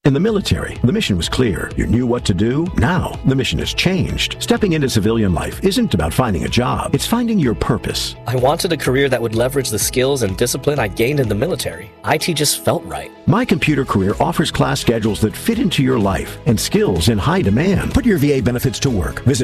In the military, the mission was clear. You knew what to do. Now, the mission has changed. Stepping into civilian life isn't about finding a job. It's finding your purpose. I wanted a career that would leverage the skills and discipline I gained in the military. IT just felt right. My Computer Career offers class schedules that fit into your life and skills in high demand. Put your VA benefits to work. Visit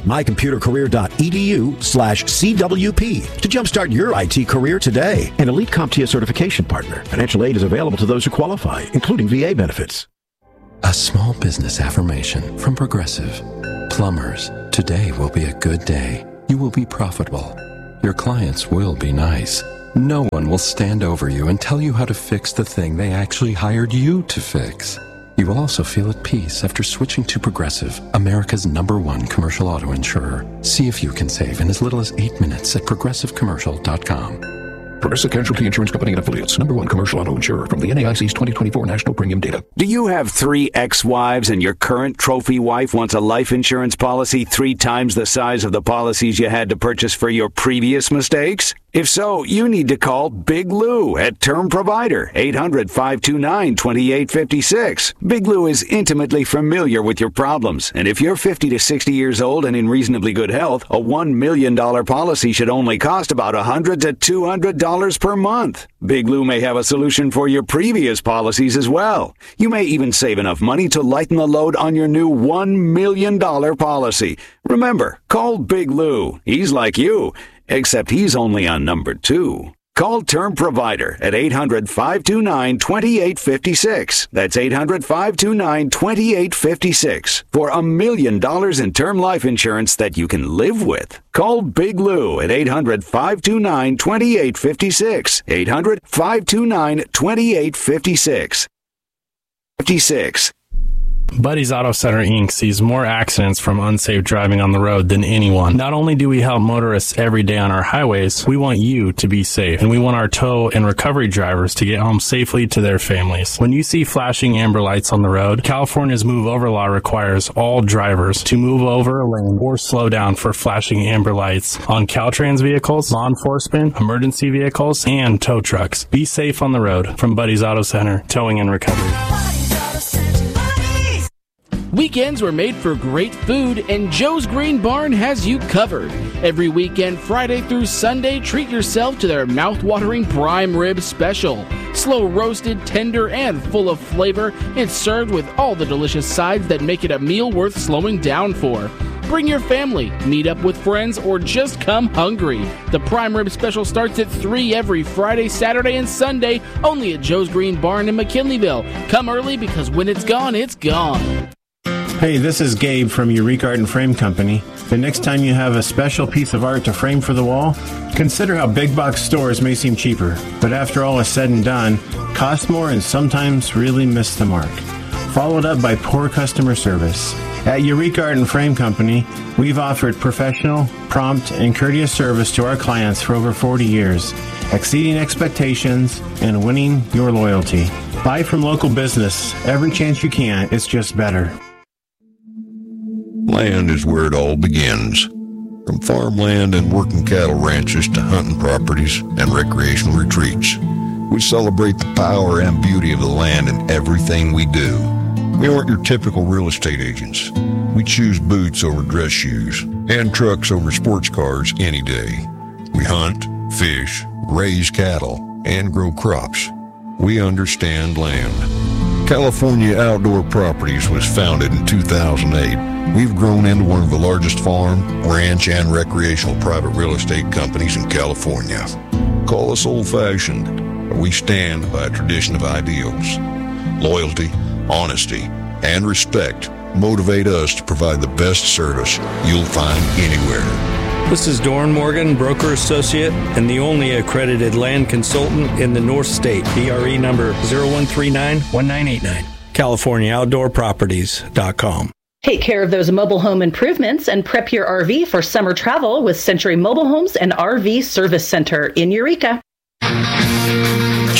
mycomputercareer.edu/CWP to jumpstart your IT career today. An elite CompTIA certification partner. Financial aid is available to those who qualify, including VA benefits. A small business affirmation from Progressive. Plumbers, today will be a good day. You will be profitable. Your clients will be nice. No one will stand over you and tell you how to fix the thing they actually hired you to fix. You will also feel at peace after switching to Progressive, America's #1 commercial auto insurer. See if you can save in as little as 8 minutes at progressivecommercial.com. Progressive Casualty Insurance Company and Affiliates, #1 commercial auto insurer from the NAIC's 2024 National Premium Data. Do you have 3 ex-wives and your current trophy wife wants a life insurance policy 3 times the size of the policies you had to purchase for your previous mistakes? If so, you need to call Big Lou at Term Provider, 800-529-2856. Big Lou is intimately familiar with your problems, and if you're 50 to 60 years old and in reasonably good health, a $1 million policy should only cost about $100 to $200 per month. Big Lou may have a solution for your previous policies as well. You may even save enough money to lighten the load on your new $1 million policy. Remember, call Big Lou. He's like you, except he's only on number 2. Call Term Provider at 800-529-2856. That's 800-529-2856 for $1 million in term life insurance that you can live with. Call Big Lou at 800-529-2856. 800-529-2856. 56. Buddy's Auto Center Inc. sees more accidents from unsafe driving on the road than anyone. Not only do we help motorists every day on our highways, we want you to be safe, and we want our tow and recovery drivers to get home safely to their families. When you see flashing amber lights on the road, California's Move Over law requires all drivers to move over a lane or slow down for flashing amber lights on Caltrans vehicles, law enforcement, emergency vehicles, and tow trucks. Be safe on the road. From Buddy's Auto Center, Towing and Recovery. Weekends were made for great food, and Joe's Green Barn has you covered. Every weekend, Friday through Sunday, treat yourself to their mouth-watering prime rib special. Slow roasted, tender, and full of flavor, it's served with all the delicious sides that make it a meal worth slowing down for. Bring your family, meet up with friends, or just come hungry. The prime rib special starts at 3 every Friday, Saturday, and Sunday, only at Joe's Green Barn in McKinleyville. Come early, because when it's gone, it's gone. Hey, this is Gabe from Eureka Art and Frame Company. The next time you have a special piece of art to frame for the wall, consider how big box stores may seem cheaper, but after all is said and done, cost more and sometimes really miss the mark. Followed up by poor customer service. At Eureka Art and Frame Company, we've offered professional, prompt, and courteous service to our clients for over 40 years, exceeding expectations and winning your loyalty. Buy from local business every chance you can. It's just better. Land is where it all begins. From farmland and working cattle ranches to hunting properties and recreational retreats, we celebrate the power and beauty of the land in everything we do. We aren't your typical real estate agents. We choose boots over dress shoes and trucks over sports cars any day. We hunt, fish, raise cattle, and grow crops. We understand land. California Outdoor Properties was founded in 2008. We've grown into one of the largest farm, ranch, and recreational private real estate companies in California. Call us old-fashioned, but we stand by a tradition of ideals. Loyalty, honesty, and respect motivate us to provide the best service you'll find anywhere. This is Doran Morgan, broker associate and the only accredited land consultant in the North State. BRE number 0139-1989. CaliforniaOutdoorProperties.com. Take care of those mobile home improvements and prep your RV for summer travel with Century Mobile Homes and RV Service Center in Eureka.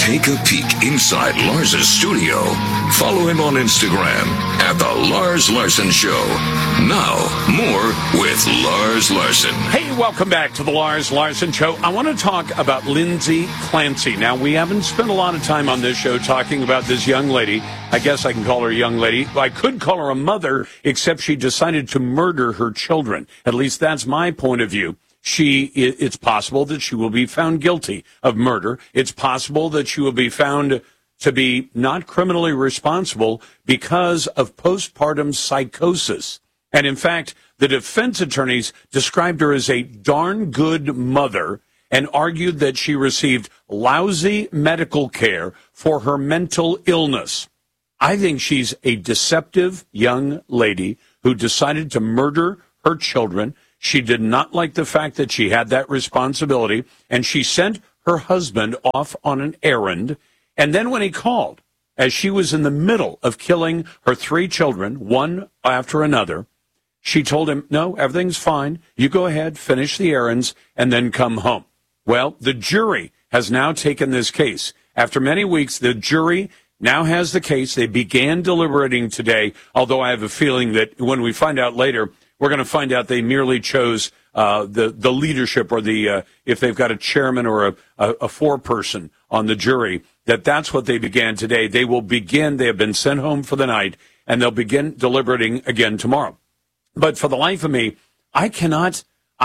take a peek inside Lars's studio. Follow him on Instagram at The Lars Larson Show. Now, more with Lars Larson. Hey, welcome back to The Lars Larson Show. I want to talk about Lindsay Clancy. Now, we haven't spent a lot of time on this show talking about this young lady. I guess I can call her a young lady. I could call her a mother, except she decided to murder her children. At least that's my point of view. It's possible that she will be found guilty of murder. It's possible that she will be found to be not criminally responsible because of postpartum psychosis. And in fact, the defense attorneys described her as a darn good mother and argued that she received lousy medical care for her mental illness. I think she's a deceptive young lady who decided to murder her children. She did not like the fact that she had that responsibility, and she sent her husband off on an errand. And then when he called, as she was in the middle of killing her 3 children, one after another, she told him, no, everything's fine. You go ahead, finish the errands, and then come home. Well, the jury has now taken this case. After many weeks, the jury now has the case. They began deliberating today, although I have a feeling that when we find out later, we're going to find out they merely chose the leadership or if they've got a chairman or a 4-person on the jury, that's what they began today. They have been sent home for the night, and they'll begin deliberating again tomorrow. But for the life of me, I cannot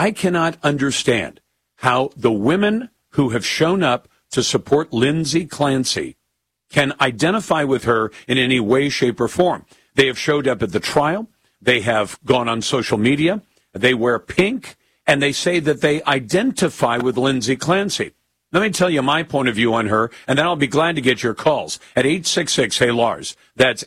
understand how the women who have shown up to support Lindsay Clancy can identify with her in any way, shape, or form. They have showed up at the trial. They have gone on social media. They wear pink, and they say that they identify with Lindsay Clancy. Let me tell you my point of view on her, and then I'll be glad to get your calls at 866-HEY-LARS. That's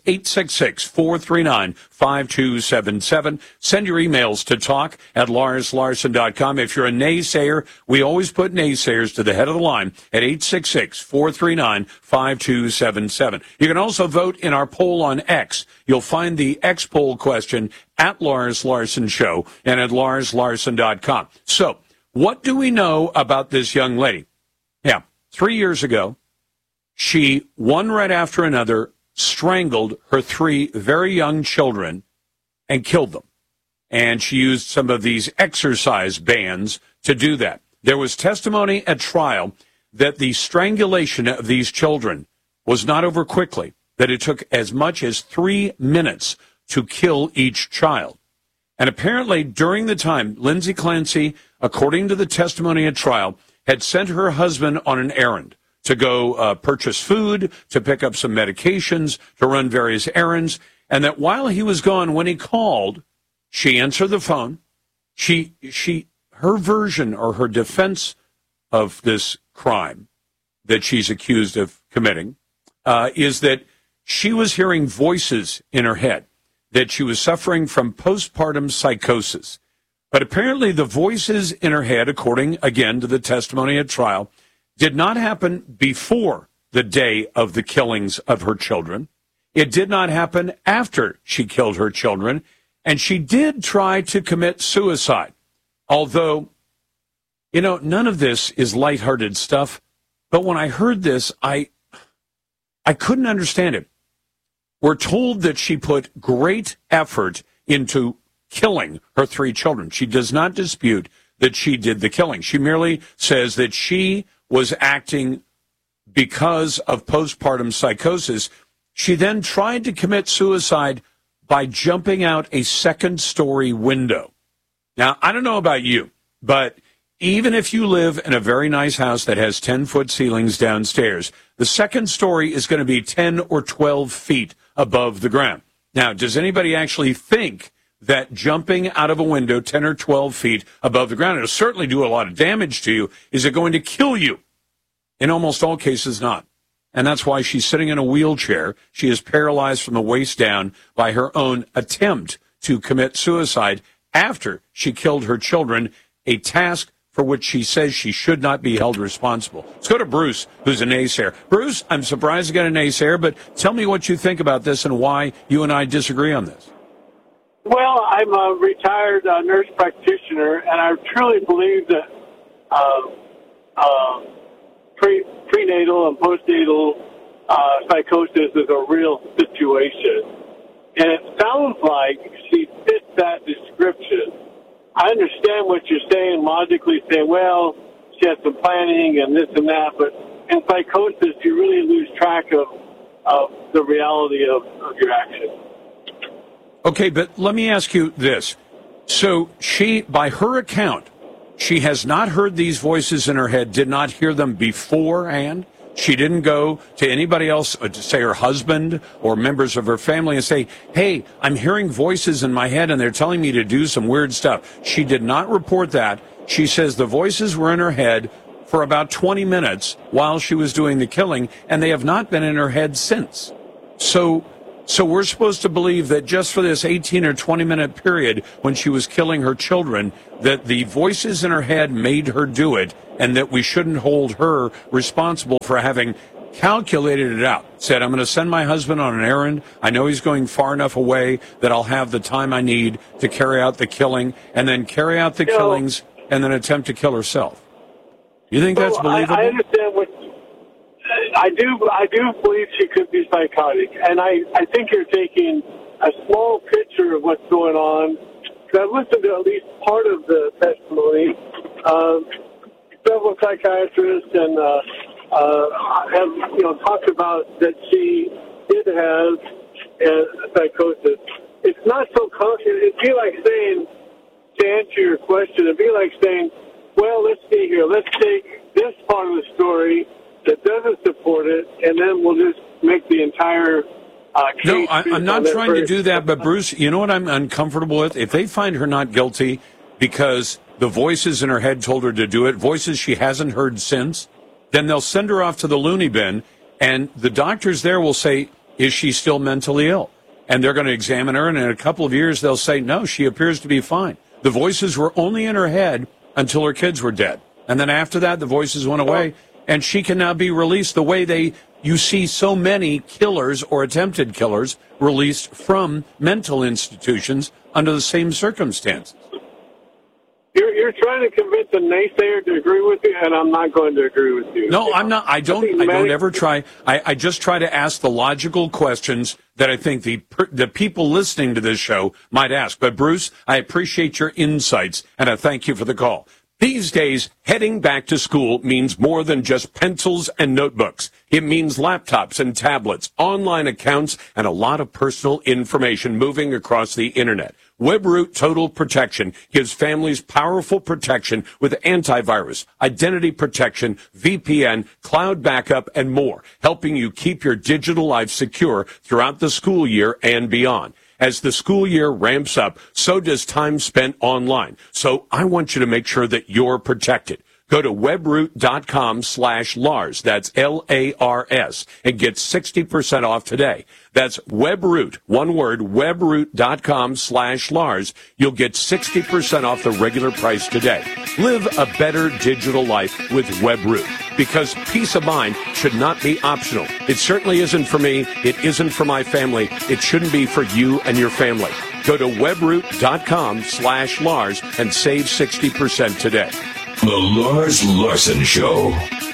866-439-5277. Send your emails to talk@larslarson.com. If you're a naysayer, we always put naysayers to the head of the line at 866-439-5277. You can also vote in our poll on X. You'll find the X poll question at Lars Larson Show and at larslarson.com. So, what do we know about this young lady? Yeah, 3 years ago, she, one right after another, strangled her 3 very young children and killed them. And she used some of these exercise bands to do that. There was testimony at trial that the strangulation of these children was not over quickly, that it took as much as 3 minutes to kill each child. And apparently, during the time, Lindsay Clancy, according to the testimony at trial, had sent her husband on an errand to go purchase food, to pick up some medications, to run various errands, and that while he was gone, when he called, she answered the phone. Her version or her defense of this crime that she's accused of committing is that she was hearing voices in her head, that she was suffering from postpartum psychosis. But apparently the voices in her head, according, again, to the testimony at trial, did not happen before the day of the killings of her children. It did not happen after she killed her children. And she did try to commit suicide. Although, none of this is lighthearted stuff. But when I heard this, I couldn't understand it. We're told that she put great effort into killing her 3 children. She does not dispute that she did the killing. She merely says that she was acting because of postpartum psychosis. She then tried to commit suicide by jumping out a 2nd-story window. Now, I don't know about you, but even if you live in a very nice house that has 10-foot ceilings downstairs, the 2nd story is going to be 10 or 12 feet above the ground. Now, does anybody actually think that jumping out of a window 10 or 12 feet above the ground, it'll certainly do a lot of damage to you? Is it going to kill you? In almost all cases, not. And that's why she's sitting in a wheelchair. She is paralyzed from the waist down by her own attempt to commit suicide after she killed her children, a task for which she says she should not be held responsible. Let's go to Bruce, who's a naysayer. Bruce, I'm surprised to get a naysayer, but tell me what you think about this and why you and I disagree on this. Well, I'm a retired nurse practitioner, and I truly believe that prenatal and postnatal psychosis is a real situation. And it sounds like she fits that description. I understand what you're saying, logically saying, well, she has some planning and this and that, but in psychosis, you really lose track of the reality of your actions. Okay, but let me ask you this. So she, by her account, she has not heard these voices in her head, did not hear them beforehand. She didn't go to anybody else, say her husband or members of her family, and say, hey, I'm hearing voices in my head and they're telling me to do some weird stuff. She did not report that. She says the voices were in her head for about 20 minutes while she was doing the killing, and they have not been in her head since. So we're supposed to believe that just for this 18 or 20-minute period when she was killing her children, that the voices in her head made her do it, and that we shouldn't hold her responsible for having calculated it out. Said, I'm going to send my husband on an errand. I know he's going far enough away that I'll have the time I need to carry out the killing, and then carry out the killings, and then attempt to kill herself. You think that's believable? I understand what... I do believe she could be psychotic, and I think you're taking a small picture of what's going on. I've listened to at least part of the testimony. Several psychiatrists and have talked about that she did have psychosis. It's not so complicated. It'd be like saying, to answer your question, it'd be like saying, well, let's see here. Let's take this part of the story that doesn't support it, and then we'll just make the entire case. No, I'm not trying to do that, but Bruce, you know what I'm uncomfortable with? If they find her not guilty because the voices in her head told her to do it, voices she hasn't heard since, then they'll send her off to the loony bin, and the doctors there will say, is she still mentally ill? And they're going to examine her, and in a couple of years they'll say, no, she appears to be fine. The voices were only in her head until her kids were dead. And then after that, the voices went away, and she can now be released the way you see so many killers or attempted killers released from mental institutions under the same circumstances. You're trying to convince a naysayer to agree with you, and I'm not going to agree with you. No, I'm not. I don't ever try. I just try to ask the logical questions that I think the people listening to this show might ask. But Bruce, I appreciate your insights, and I thank you for the call. These days, heading back to school means more than just pencils and notebooks. It means laptops and tablets, online accounts, and a lot of personal information moving across the internet. WebRoot Total Protection gives families powerful protection with antivirus, identity protection, VPN, cloud backup, and more, helping you keep your digital life secure throughout the school year and beyond. As the school year ramps up, so does time spent online. So I want you to make sure that you're protected. Go to webroot.com/Lars. That's LARS, and get 60% off today. That's WebRoot, one word, webroot.com/Lars. You'll get 60% off the regular price today. Live a better digital life with WebRoot, because peace of mind should not be optional. It certainly isn't for me. It isn't for my family. It shouldn't be for you and your family. Go to webroot.com/Lars and save 60% today. The Lars Larson Show.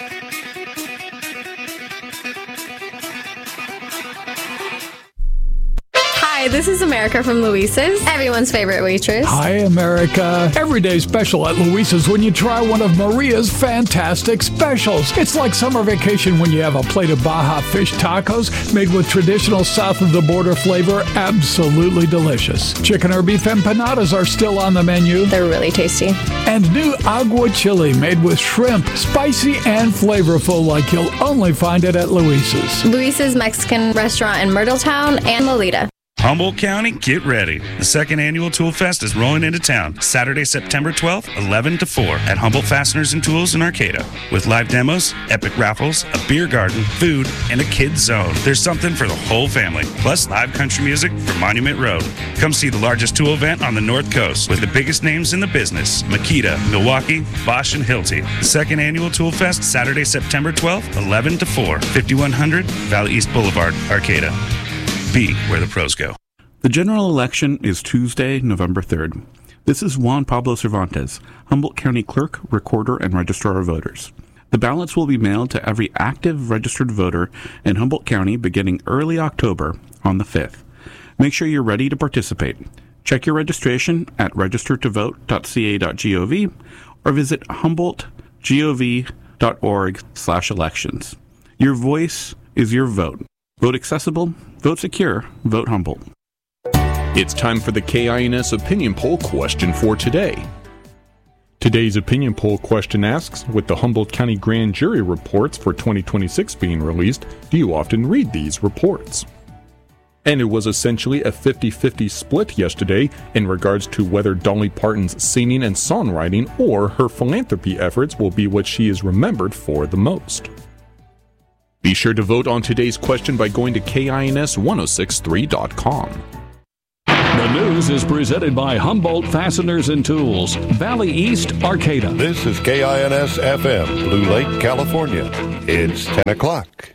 Hi, this is America from Luisa's, everyone's favorite waitress. Hi, America. Everyday special at Luisa's when you try one of Maria's fantastic specials. It's like summer vacation when you have a plate of Baja fish tacos made with traditional south-of-the-border flavor. Absolutely delicious. Chicken or beef empanadas are still on the menu. They're really tasty. And new agua chili made with shrimp, spicy and flavorful like you'll only find it at Luisa's. Luisa's Mexican restaurant in Myrtletown and Lolita. Humboldt County, get ready. The second annual Tool Fest is rolling into town. Saturday, September 12th, 11 to 4 at Humboldt Fasteners and Tools in Arcata. With live demos, epic raffles, a beer garden, food, and a kids zone. There's something for the whole family. Plus live country music from Monument Road. Come see the largest tool event on the North Coast with the biggest names in the business. Makita, Milwaukee, Bosch, and Hilti. The second annual Tool Fest, Saturday, September 12th, 11 to 4, 5100 Valley East Boulevard, Arcata. Be where the pros go. The general election is Tuesday, November 3rd. This is Juan Pablo Cervantes, Humboldt County Clerk, Recorder, and Registrar of Voters. The ballots will be mailed to every active registered voter in Humboldt County beginning early October on the 5th. Make sure you're ready to participate. Check your registration at registertovote.ca.gov or visit humboldtgov.org/elections. Your voice is your vote. Vote accessible, vote secure, vote Humboldt. It's time for the KINS opinion poll question for today. Today's opinion poll question asks, with the Humboldt County Grand Jury reports for 2026 being released, do you often read these reports? And it was essentially a 50-50 split yesterday in regards to whether Dolly Parton's singing and songwriting or her philanthropy efforts will be what she is remembered for the most. Be sure to vote on today's question by going to KINS1063.com. The news is presented by Humboldt Fasteners and Tools, Valley East, Arcata. This is KINS FM, Blue Lake, California. It's 10 o'clock.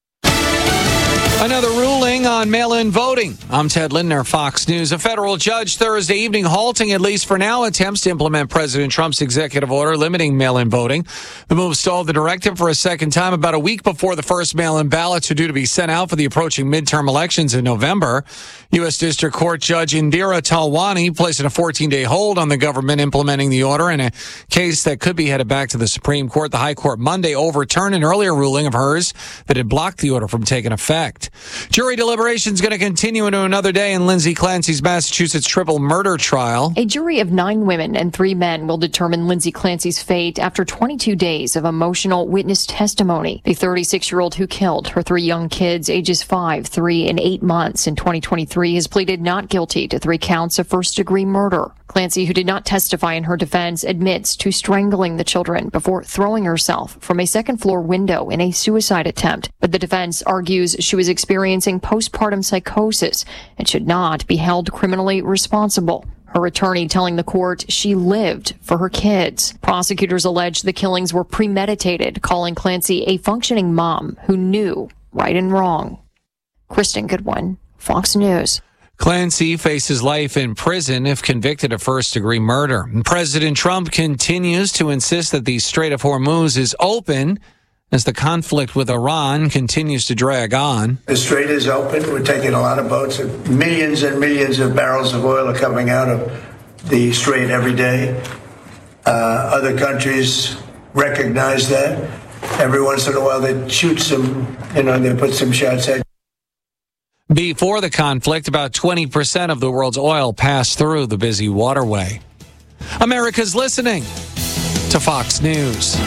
Another ruling on mail-in voting. I'm Ted Lindner, Fox News. A federal judge Thursday evening halting, at least for now, attempts to implement President Trump's executive order limiting mail-in voting. The move stalled the directive for a second time about a week before the first mail-in ballots are due to be sent out for the approaching midterm elections in November. U.S. District Court Judge Indira Talwani placing a 14-day hold on the government implementing the order in a case that could be headed back to the Supreme Court. The High Court Monday overturned an earlier ruling of hers that had blocked the order from taking effect. Jury deliberations going to continue into another day in Lindsay Clancy's Massachusetts triple murder trial. A jury of 9 women and 3 men will determine Lindsay Clancy's fate after 22 days of emotional witness testimony. The 36-year-old who killed her 3 young kids, ages 5, 3, and 8 months in 2023, has pleaded not guilty to 3 counts of first-degree murder. Clancy, who did not testify in her defense, admits to strangling the children before throwing herself from a second-floor window in a suicide attempt. But the defense argues she was experiencing postpartum psychosis and should not be held criminally responsible. Her attorney telling the court she lived for her kids. Prosecutors allege the killings were premeditated, calling Clancy a functioning mom who knew right and wrong. Kristen Goodwin, Fox News. Clancy faces life in prison if convicted of first-degree murder. President Trump continues to insist that the Strait of Hormuz is open as the conflict with Iran continues to drag on. The strait is open. We're taking a lot of boats. Millions and millions of barrels of oil are coming out of the strait every day. Other countries recognize that. Every once in a while they shoot some, they put some shots at. Before the conflict, about 20% of the world's oil passed through the busy waterway. America's listening to Fox News.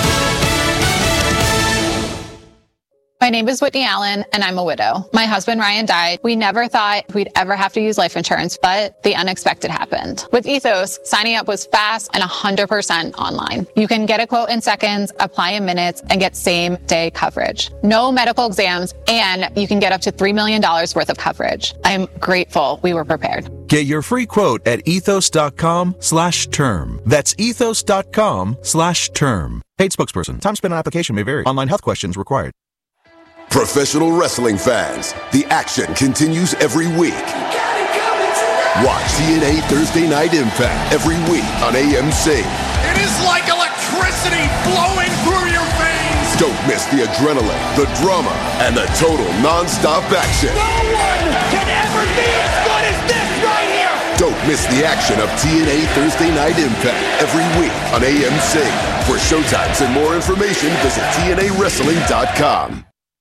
My name is Whitney Allen, and I'm a widow. My husband, Ryan, died. We never thought we'd ever have to use life insurance, but the unexpected happened. With Ethos, signing up was fast and 100% online. You can get a quote in seconds, apply in minutes, and get same-day coverage. No medical exams, and you can get up to $3 million worth of coverage. I'm grateful we were prepared. Get your free quote at ethos.com/term. That's ethos.com/term. Paid spokesperson. Time spent on application may vary. Online health questions required. Professional wrestling fans, the action continues every week. Watch TNA Thursday Night Impact every week on AMC. It is like electricity flowing through your veins. Don't miss the adrenaline, the drama, and the total non-stop action. No one can ever be as good as this right here. Don't miss the action of TNA Thursday Night Impact every week on AMC. For showtimes and more information, visit TNAWrestling.com.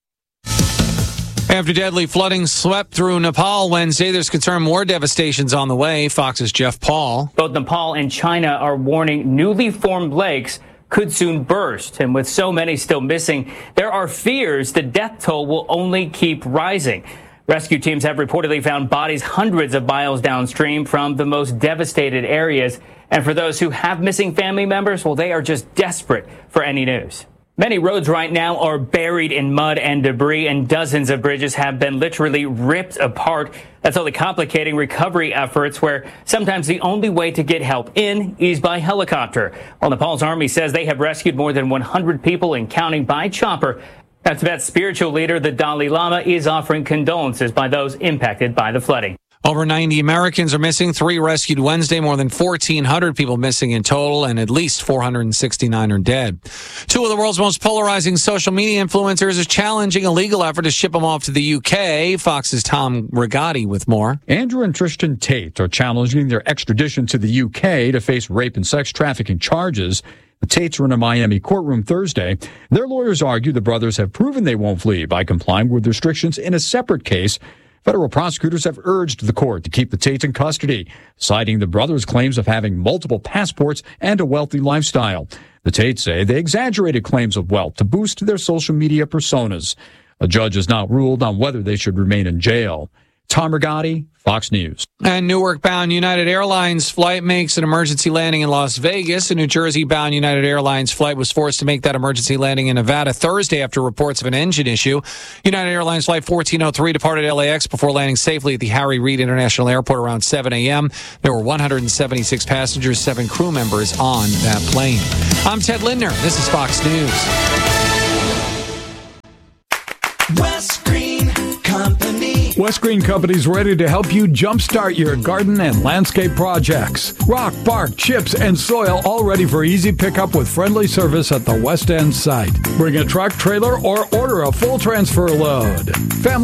After deadly flooding swept through Nepal Wednesday, there's concern more devastation's on the way. Fox's Jeff Paul. Both Nepal and China are warning newly formed lakes could soon burst. And with so many still missing, there are fears the death toll will only keep rising. Rescue teams have reportedly found bodies hundreds of miles downstream from the most devastated areas. And for those who have missing family members, well, they are just desperate for any news. Many roads right now are buried in mud and debris, and dozens of bridges have been literally ripped apart. That's only complicating recovery efforts, where sometimes the only way to get help in is by helicopter. While Nepal's army says they have rescued more than 100 people and counting by chopper. Tibet's spiritual leader, the Dalai Lama, is offering condolences by those impacted by the flooding. Over 90 Americans are missing, 3 rescued Wednesday, more than 1,400 people missing in total, and at least 469 are dead. 2 of the world's most polarizing social media influencers are challenging a legal effort to ship them off to the UK. Fox's Tom Rigotti with more. Andrew and Tristan Tate are challenging their extradition to the UK to face rape and sex trafficking charges. The Tates were in a Miami courtroom Thursday. Their lawyers argue the brothers have proven they won't flee by complying with restrictions in a separate case. Federal prosecutors have urged the court to keep the Tates in custody, citing the brothers' claims of having multiple passports and a wealthy lifestyle. The Tates say they exaggerated claims of wealth to boost their social media personas. A judge has now ruled on whether they should remain in jail. Tom Rigotti, Fox News. And Newark-bound United Airlines flight makes an emergency landing in Las Vegas. A New Jersey-bound United Airlines flight was forced to make that emergency landing in Nevada Thursday after reports of an engine issue. United Airlines Flight 1403 departed LAX before landing safely at the Harry Reid International Airport around 7 a.m. There were 176 passengers, 7 crew members on that plane. I'm Ted Lindner. This is Fox News. West Green Company. West Green Company's ready to help you jumpstart your garden and landscape projects. Rock, bark, chips, and soil all ready for easy pickup with friendly service at the West End site. Bring a truck, trailer, or order a full transfer load. Family